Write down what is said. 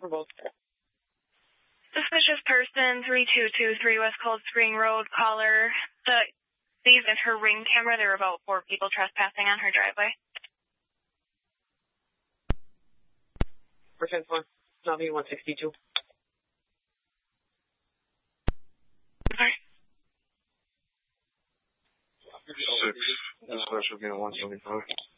for both. Suspicious person, 3223 West Cold Spring Road, caller. These is her Ring camera. There were about 4 people trespassing on her driveway. Percent 1, Navi 162. Sorry. 6, Special Unit 175.